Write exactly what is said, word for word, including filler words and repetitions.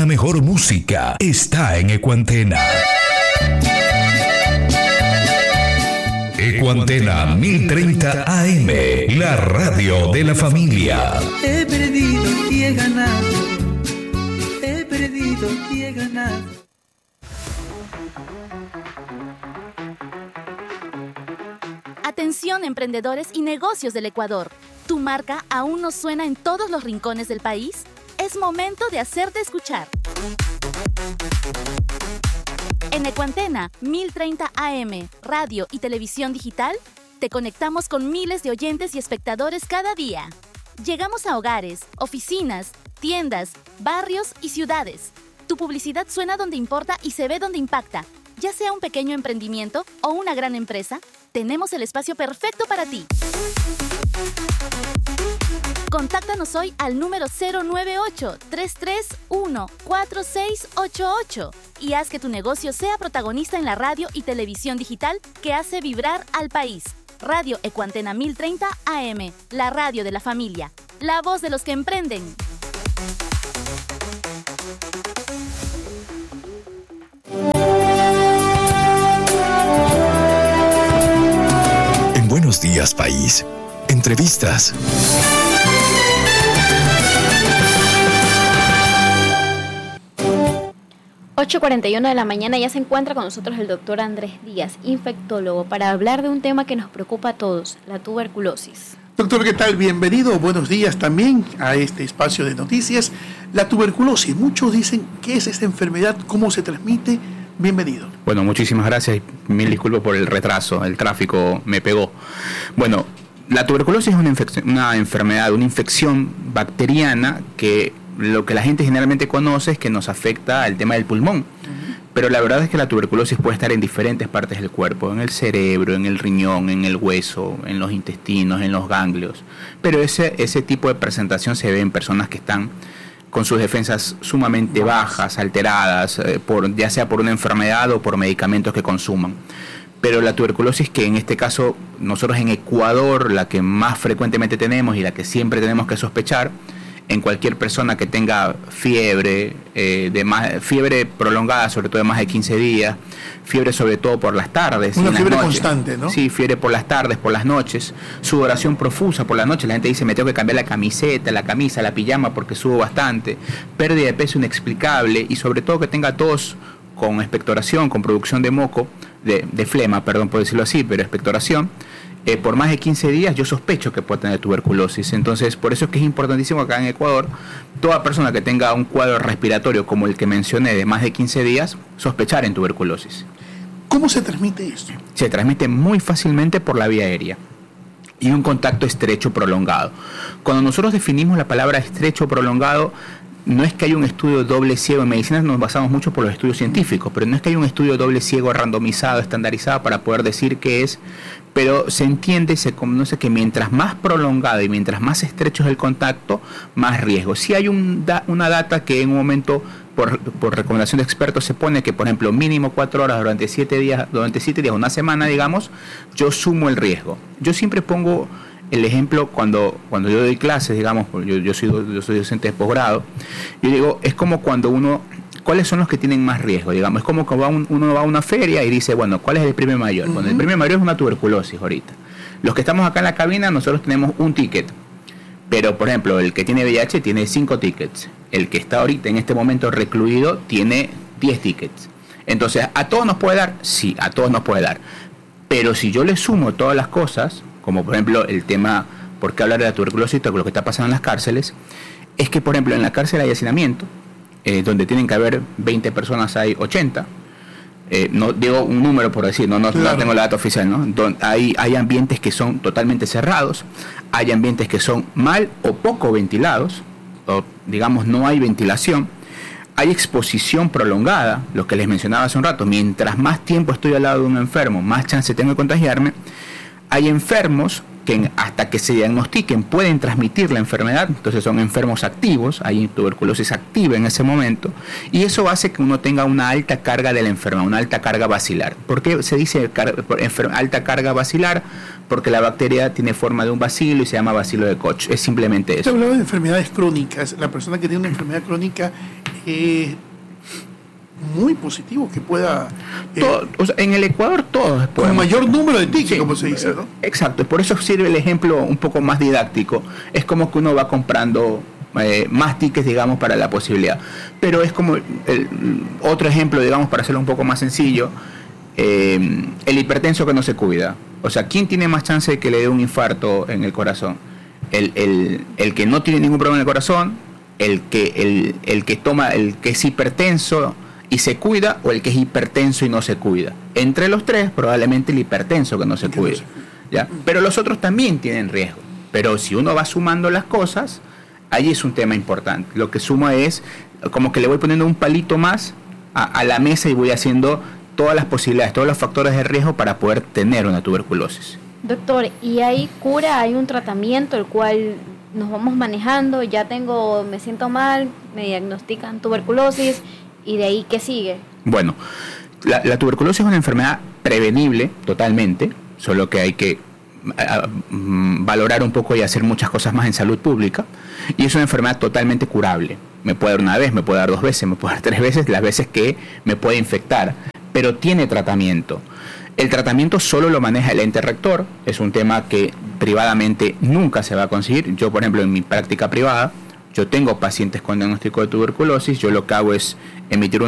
La mejor música está en Ecuantena. Ecuantena mil treinta A M, la radio de la familia. He perdido y he ganado. He perdido y he ganado. Atención, emprendedores y negocios del Ecuador. ¿Tu marca aún no suena en todos los rincones del país? Es momento de hacerte escuchar. En Ecuantena mil treinta A M, radio y televisión digital, te conectamos con miles de oyentes y espectadores cada día. Llegamos a hogares, oficinas, tiendas, barrios y ciudades. Tu publicidad suena donde importa y se ve donde impacta. Ya sea un pequeño emprendimiento o una gran empresa, tenemos el espacio perfecto para ti. Contáctanos hoy al número cero nueve ocho, tres tres uno, cuatro seis ocho ocho y haz que tu negocio sea protagonista en la radio y televisión digital que hace vibrar al país. Radio Ecuantena mil treinta A M, la radio de la familia, la voz de los que emprenden. En Buenos Días País, entrevistas. ocho cuarenta y uno de la mañana ya se encuentra con nosotros el doctor Andrés Díaz, infectólogo, para hablar de un tema que nos preocupa a todos, la tuberculosis. Doctor, ¿qué tal? Bienvenido, buenos días también a este espacio de noticias. La tuberculosis, muchos dicen, ¿qué es esta enfermedad? ¿Cómo se transmite? Bienvenido. Bueno, muchísimas gracias y mil disculpas por el retraso, el tráfico me pegó. Bueno, la tuberculosis es una, infec- una enfermedad, una infección bacteriana que lo que la gente generalmente conoce es que nos afecta al tema del pulmón. Uh-huh. Pero la verdad es que la tuberculosis puede estar en diferentes partes del cuerpo, en el cerebro, en el riñón, en el hueso, en los intestinos, en los ganglios. Pero ese, ese tipo de presentación se ve en personas que están con sus defensas sumamente bajas, alteradas, eh, por, ya sea por una enfermedad o por medicamentos que consuman. Pero la tuberculosis, que en este caso nosotros en Ecuador, la que más frecuentemente tenemos y la que siempre tenemos que sospechar, en cualquier persona que tenga fiebre, eh, de más, fiebre prolongada, sobre todo de más de quince días, fiebre sobre todo por las tardes. Una y fiebre las noches. Constante, ¿no? Sí, fiebre por las tardes, por las noches, sudoración profusa por la noche, la gente dice, me tengo que cambiar la camiseta, la camisa, la pijama porque sudo bastante, pérdida de peso inexplicable y sobre todo que tenga tos con expectoración, con producción de moco, de, de flema, perdón por decirlo así, pero expectoración. Eh, por más de quince días yo sospecho que puede tener tuberculosis. Entonces, por eso es que es importantísimo acá en Ecuador, toda persona que tenga un cuadro respiratorio como el que mencioné de más de quince días, sospechar en tuberculosis. ¿Cómo se transmite esto? Se transmite muy fácilmente por la vía aérea y un contacto estrecho prolongado. Cuando nosotros definimos la palabra estrecho prolongado, no es que haya un estudio doble ciego. En medicina nos basamos mucho por los estudios científicos, pero no es que haya un estudio doble ciego randomizado, estandarizado para poder decir qué es, pero se entiende y se conoce que mientras más prolongado y mientras más estrecho es el contacto, más riesgo. Si hay un da, una data que en un momento, por, por recomendación de expertos, se pone que, por ejemplo, mínimo cuatro horas durante siete días, durante siete días, una semana, digamos, yo sumo el riesgo. Yo siempre pongo el ejemplo cuando, cuando yo doy clases, digamos, yo, yo, soy, yo soy docente de posgrado, yo digo, es como cuando uno, ¿cuáles son los que tienen más riesgo? Digamos, es como que va un, uno va a una feria y dice, bueno, ¿cuál es el premio mayor? Uh-huh. Bueno, el premio mayor es una tuberculosis ahorita. Los que estamos acá en la cabina, nosotros tenemos un ticket, pero por ejemplo, el que tiene V I H tiene cinco tickets, el que está ahorita en este momento recluido tiene diez tickets. Entonces, ¿a todos nos puede dar? Sí, a todos nos puede dar. Pero si yo le sumo todas las cosas, como por ejemplo el tema, ¿por qué hablar de la tuberculosis con lo que está pasando en las cárceles? Es que, por ejemplo, en la cárcel hay hacinamiento, eh, donde tienen que haber veinte personas, hay ochenta. Eh, no digo un número por decir, no, no, claro. No tengo la data oficial, ¿no? Don, hay, hay ambientes que son totalmente cerrados, hay ambientes que son mal o poco ventilados, o digamos no hay ventilación. Hay exposición prolongada, lo que les mencionaba hace un rato, mientras más tiempo estoy al lado de un enfermo, más chance tengo de contagiarme. Hay enfermos que hasta que se diagnostiquen pueden transmitir la enfermedad, entonces son enfermos activos, hay tuberculosis activa en ese momento, y eso hace que uno tenga una alta carga de la enfermedad, una alta carga bacilar. ¿Por qué se dice car- alta carga bacilar? Porque la bacteria tiene forma de un bacilo y se llama bacilo de Koch, es simplemente eso. Usted hablaba de enfermedades crónicas, la persona que tiene una enfermedad crónica, es muy positivo que pueda... Eh, Todo, o sea, en el Ecuador todos con podemos- mayor número de tickets, Sí, como se dice, ¿no? Exacto, por eso sirve el ejemplo un poco más didáctico. Es como que uno va comprando eh, más tickets, digamos, para la posibilidad. Pero es como el, otro ejemplo, digamos, para hacerlo un poco más sencillo, eh, el hipertenso que no se cuida. O sea, ¿quién tiene más chance de que le dé un infarto en el corazón? El, el, el que no tiene ningún problema en el corazón, el que, el, el que toma, el que es hipertenso y se cuida, o el que es hipertenso y no se cuida. Entre los tres, probablemente el hipertenso que no se Que no cuida. se cuida. ¿Ya? Pero los otros también tienen riesgo. Pero si uno va sumando las cosas, ahí es un tema importante. Lo que suma es como que le voy poniendo un palito más a, a la mesa y voy haciendo todas las posibilidades, todos los factores de riesgo para poder tener una tuberculosis. Doctor, ¿y hay cura, hay un tratamiento el cual nos vamos manejando? Ya tengo, me siento mal, me diagnostican tuberculosis y de ahí, ¿qué sigue? Bueno, la, la tuberculosis es una enfermedad prevenible totalmente, solo que hay que a, mm, valorar un poco y hacer muchas cosas más en salud pública, y es una enfermedad totalmente curable. Me puede dar una vez, me puede dar dos veces, me puede dar tres veces, las veces que me puede infectar, pero tiene tratamiento. El tratamiento solo lo maneja el ente rector, es un tema que privadamente nunca se va a conseguir. Yo, por ejemplo, en mi práctica privada, yo tengo pacientes con diagnóstico de tuberculosis, yo lo que hago es emitir un